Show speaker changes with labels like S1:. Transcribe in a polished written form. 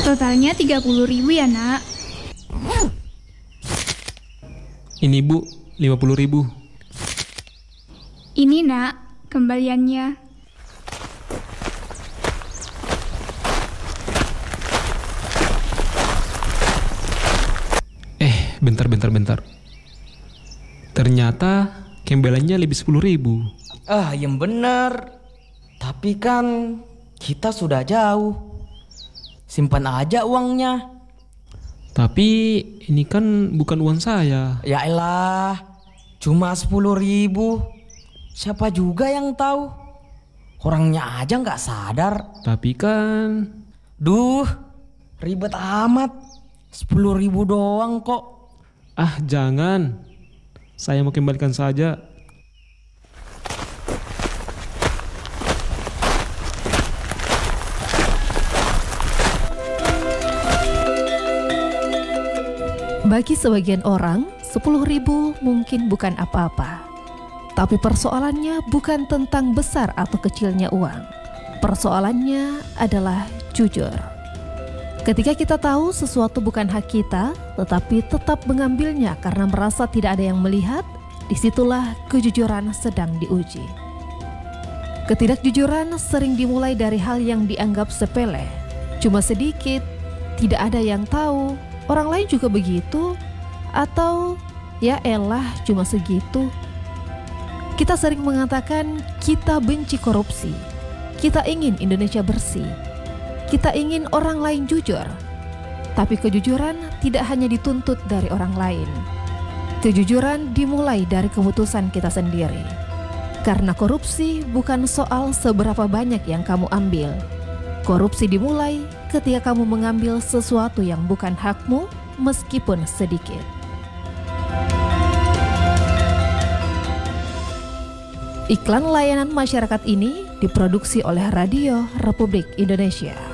S1: Totalnya 30.000 ya, Nak.
S2: Ini Bu, 50.000.
S1: Ini, Nak, kembaliannya.
S2: Bentar. Ternyata kembaliannya lebih 10.000.
S3: Yang bener. Tapi kan kita sudah jauh. Simpan aja uangnya.
S2: Tapi ini kan bukan uang saya.
S3: Ya elah, cuma 10.000. Siapa juga yang tahu? Orangnya aja gak sadar.
S2: Tapi kan...
S3: Duh, ribet amat. 10.000 doang kok.
S2: Jangan. Saya mau kembalikan saja.
S4: Bagi sebagian orang, 10.000 mungkin bukan apa-apa. Tapi persoalannya bukan tentang besar atau kecilnya uang. Persoalannya adalah jujur. Ketika kita tahu sesuatu bukan hak kita, tetapi tetap mengambilnya karena merasa tidak ada yang melihat, disitulah kejujuran sedang diuji. Ketidakjujuran sering dimulai dari hal yang dianggap sepele. Cuma sedikit, tidak ada yang tahu, orang lain juga begitu, atau ya elah cuma segitu. Kita sering mengatakan kita benci korupsi, kita ingin Indonesia bersih, kita ingin orang lain jujur. Tapi kejujuran tidak hanya dituntut dari orang lain. Kejujuran dimulai dari keputusan kita sendiri. Karena korupsi bukan soal seberapa banyak yang kamu ambil. Korupsi dimulai ketika kamu mengambil sesuatu yang bukan hakmu, meskipun sedikit. Iklan layanan masyarakat ini diproduksi oleh Radio Republik Indonesia.